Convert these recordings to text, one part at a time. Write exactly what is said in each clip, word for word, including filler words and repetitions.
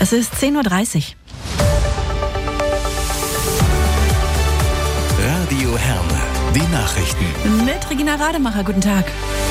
Es ist zehn Uhr dreißig. Radio Herne, die Nachrichten. Mit Regina Rademacher, guten Tag.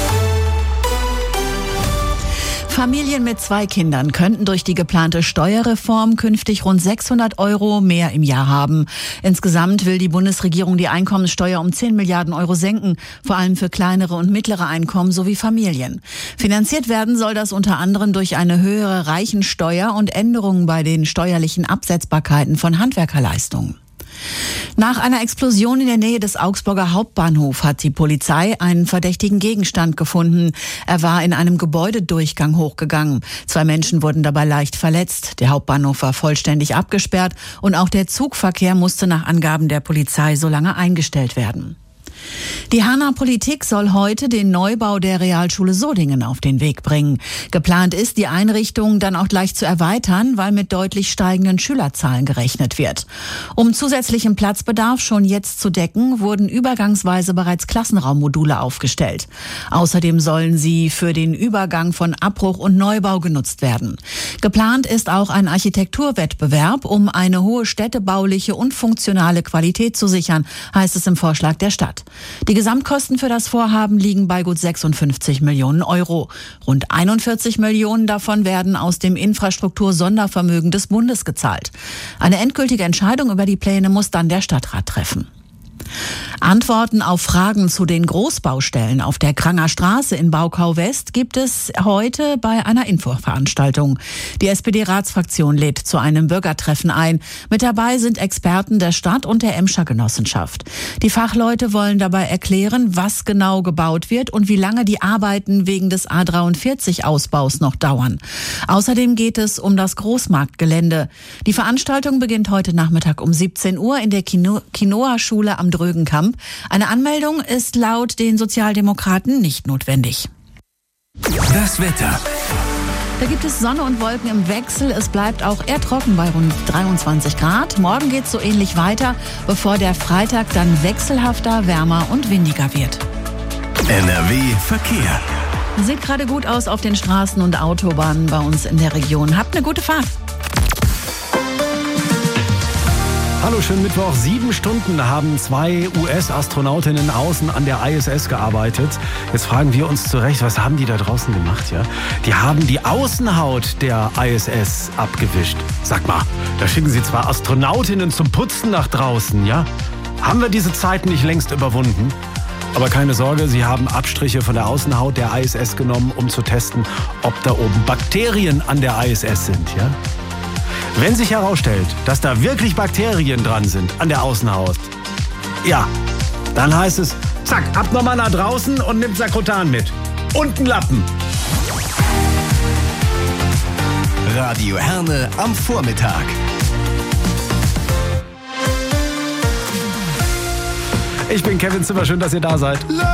Familien mit zwei Kindern könnten durch die geplante Steuerreform künftig rund sechshundert Euro mehr im Jahr haben. Insgesamt will die Bundesregierung die Einkommenssteuer um zehn Milliarden Euro senken, vor allem für kleinere und mittlere Einkommen sowie Familien. Finanziert werden soll das unter anderem durch eine höhere Reichensteuer und Änderungen bei den steuerlichen Absetzbarkeiten von Handwerkerleistungen. Nach einer Explosion in der Nähe des Augsburger Hauptbahnhofs hat die Polizei einen verdächtigen Gegenstand gefunden. Er war in einem Gebäudedurchgang hochgegangen. Zwei Menschen wurden dabei leicht verletzt. Der Hauptbahnhof war vollständig abgesperrt und auch der Zugverkehr musste nach Angaben der Polizei so lange eingestellt werden. Die Herner Politik soll heute den Neubau der Realschule Sodingen auf den Weg bringen. Geplant ist, die Einrichtung dann auch gleich zu erweitern, weil mit deutlich steigenden Schülerzahlen gerechnet wird. Um zusätzlichen Platzbedarf schon jetzt zu decken, wurden übergangsweise bereits Klassenraummodule aufgestellt. Außerdem sollen sie für den Übergang von Abbruch und Neubau genutzt werden. Geplant ist auch ein Architekturwettbewerb, um eine hohe städtebauliche und funktionale Qualität zu sichern, heißt es im Vorschlag der Stadt. Die Gesamtkosten für das Vorhaben liegen bei gut sechsundfünfzig Millionen Euro. Rund einundvierzig Millionen davon werden aus dem Infrastruktur-Sondervermögen des Bundes gezahlt. Eine endgültige Entscheidung über die Pläne muss dann der Stadtrat treffen. Antworten auf Fragen zu den Großbaustellen auf der Kranger Straße in Baukau-West gibt es heute bei einer Infoveranstaltung. Die S P D-Ratsfraktion lädt zu einem Bürgertreffen ein. Mit dabei sind Experten der Stadt und der Emscher Genossenschaft. Die Fachleute wollen dabei erklären, was genau gebaut wird und wie lange die Arbeiten wegen des A dreiundvierzig-Ausbaus noch dauern. Außerdem geht es um das Großmarktgelände. Die Veranstaltung beginnt heute Nachmittag um siebzehn Uhr in der Kino- Quinoa-Schule am Drögenkamp. Eine Anmeldung ist laut den Sozialdemokraten nicht notwendig. Das Wetter. Da gibt es Sonne und Wolken im Wechsel. Es bleibt auch eher trocken bei rund dreiundzwanzig Grad. Morgen geht es so ähnlich weiter, bevor der Freitag dann wechselhafter, wärmer und windiger wird. N R W Verkehr. Sieht gerade gut aus auf den Straßen und Autobahnen bei uns in der Region. Habt eine gute Fahrt. Hallo, schönen Mittwoch. Sieben Stunden haben zwei U S-Astronautinnen außen an der I S S gearbeitet. Jetzt fragen wir uns zurecht, was haben die da draußen gemacht? Ja? Die haben die Außenhaut der I S S abgewischt. Sag mal, da schicken sie zwar Astronautinnen zum Putzen nach draußen, ja? Haben wir diese Zeiten nicht längst überwunden? Aber keine Sorge, sie haben Abstriche von der Außenhaut der I S S genommen, um zu testen, ob da oben Bakterien an der I S S sind, ja? Wenn sich herausstellt, dass da wirklich Bakterien dran sind an der Außenhaut, ja, dann heißt es, zack, ab nochmal nach draußen und nimmt Sakrotan mit. Und einen Lappen. Radio Herne am Vormittag. Ich bin Kevin Zimmer, schön, dass ihr da seid.